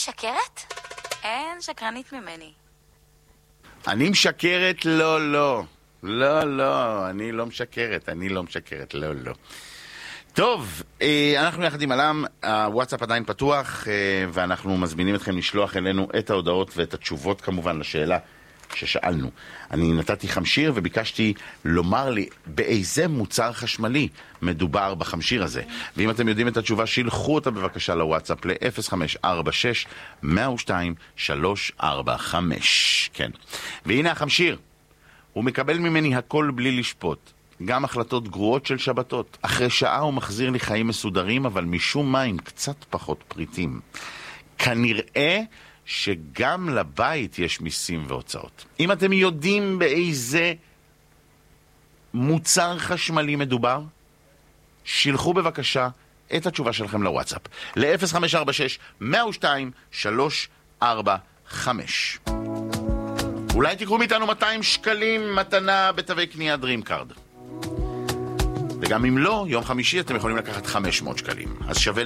משקרת? אין שקרנית ממני. אני משקרת? לא, לא. לא, אני לא משקרת, לא. טוב, אנחנו יחד עם אלם, הוואטסאפ עדיין פתוח, ואנחנו מזמינים אתכם לשלוח אלינו את ההודעות ואת התשובות כמובן לשאלה ששאלנו. אני נתתי חמשיר וביקשתי לומר לי באיזה מוצר חשמלי מדובר בחמשיר הזה. ואם אתם יודעים את התשובה, שילחו אותה בבקשה לוואטסאפ ל-0546-102-345. כן. והנה החמשיר. הוא מקבל ממני הכל בלי לשפוט. גם החלטות גרועות של שבתות. אחרי שעה הוא מחזיר לי חיים מסודרים, אבל משום מה עם קצת פחות פריטים. כנראה שגם לבית יש מיסים והוצאות. אם אתם יודעים באיזה מוצר חשמלי מדובר, שילחו בבקשה את התשובה שלכם לוואטסאפ. ל-0546-102-345. אולי תקרו מאיתנו 200 שקלים מתנה בתווי קנייה דרימקארד. וגם אם לא, יום חמישי אתם יכולים לקחת 500 שקלים. אז שווה